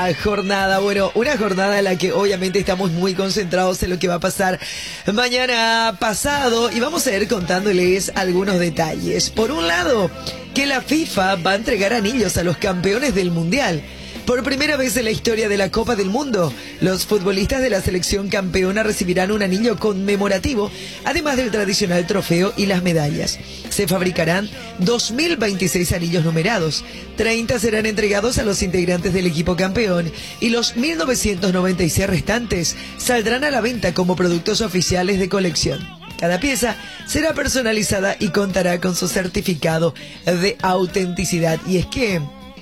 esta jornada. Bueno, una jornada en la que obviamente estamos muy concentrados en lo que va a pasar mañana pasado y vamos a ir contándoles algunos detalles. Por un lado, que la FIFA va a entregar anillos a los campeones del Mundial. Por primera vez en la historia de la Copa del Mundo, los futbolistas de la selección campeona recibirán un anillo conmemorativo, además del tradicional trofeo y las medallas. Se fabricarán 2.026 anillos numerados, 30 serán entregados a los integrantes del equipo campeón y los 1.996 restantes saldrán a la venta como productos oficiales de colección. Cada pieza será personalizada y contará con su certificado de autenticidad. Y es que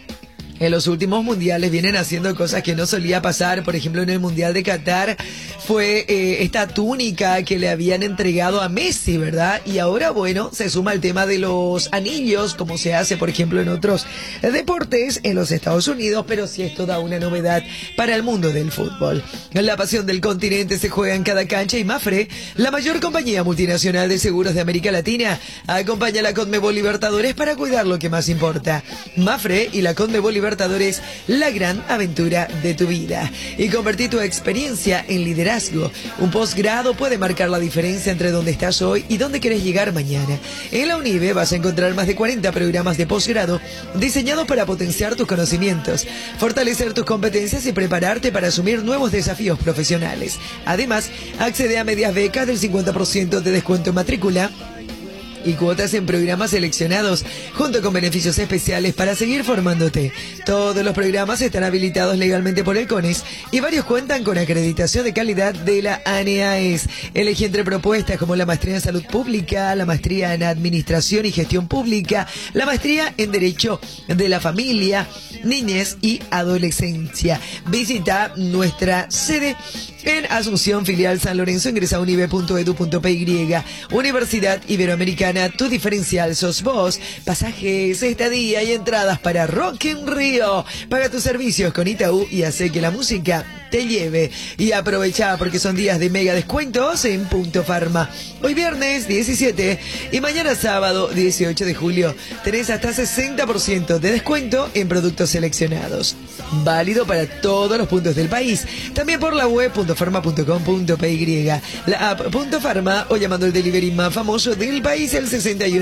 en los últimos mundiales vienen haciendo cosas que no solía pasar. Por ejemplo, en el Mundial de Qatar fue esta túnica que le habían entregado a Messi, ¿verdad? Y ahora, bueno, se suma el tema de los anillos, como se hace, por ejemplo, en otros deportes en los Estados Unidos, pero sí es toda una novedad para el mundo del fútbol. La pasión del continente se juega en cada cancha y Mapfre, la mayor compañía multinacional de seguros de América Latina, acompaña a la Conmebol Libertadores para cuidar lo que más importa. Mapfre y la Conmebol Libertadores, la gran aventura de tu vida. Y convertir tu experiencia en liderazgo. Un posgrado puede marcar la diferencia entre dónde estás hoy y dónde quieres llegar mañana. En la UNIBE vas a encontrar más de 40 programas de posgrado diseñados para potenciar tus conocimientos, fortalecer tus competencias y prepararte para asumir nuevos desafíos profesionales. Además, accede a medias becas del 50% de descuento en matrícula y cuotas en programas seleccionados, junto con beneficios especiales para seguir formándote. Todos los programas están habilitados legalmente por el CONES y varios cuentan con acreditación de calidad de la ANEAES. Elegí entre propuestas como la maestría en salud pública, la maestría en administración y gestión pública, la maestría en derecho de la familia, niñez y adolescencia. Visita nuestra sede en Asunción, filial San Lorenzo. Ingresa a unive.edu.py. Universidad Iberoamericana, tu diferencial sos vos. Pasajes, estadía y entradas para Rock in Rio. Paga tus servicios con Itaú y hace que la música te lleve. Y aprovecha porque son días de mega descuentos en Punto Pharma. Hoy viernes 17 y mañana sábado 18 de julio tenés hasta 60% de descuento en productos seleccionados. Válido para todos los puntos del país. También por la web .pharma.com.py, la app Punto Pharma o llamando el delivery más famoso del país, el 61